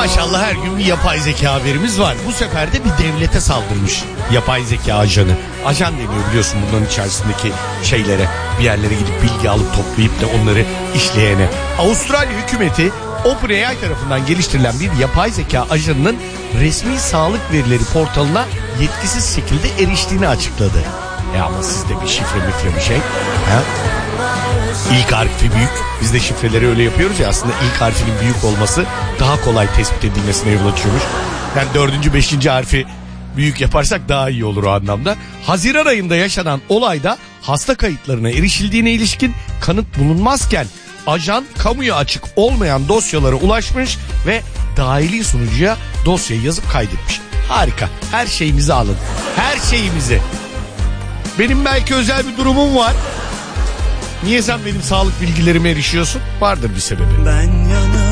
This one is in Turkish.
Maşallah her gün bir yapay zeka haberimiz var. Bu sefer de bir devlete saldırmış yapay zeka ajanı. Ajan deniyor biliyorsun bunların içerisindeki şeylere, bir yerlere gidip bilgi alıp toplayıp da onları işleyene. Avustralya hükümeti OpenAI tarafından geliştirilen bir yapay zeka ajanının resmi sağlık verileri portalına yetkisiz şekilde eriştiğini açıkladı. Ama sizde bir şifre bir şey. Ha? İlk harfi büyük. Biz de şifreleri öyle yapıyoruz ya, aslında ilk harfinin büyük olması daha kolay tespit edilmesine yol açıyormuş. Yani 4. 5. harfi büyük yaparsak daha iyi olur o anlamda. Haziran ayında yaşanan olayda hasta kayıtlarına erişildiğine ilişkin kanıt bulunmazken ajan kamuya açık olmayan dosyalara ulaşmış ve dahili sunucuya dosyayı yazıp kaydetmiş. Harika. Her şeyimizi alın. Her şeyimizi. Benim belki özel bir durumum var. Niye sen benim sağlık bilgilerime erişiyorsun? Vardır bir sebebi. Ben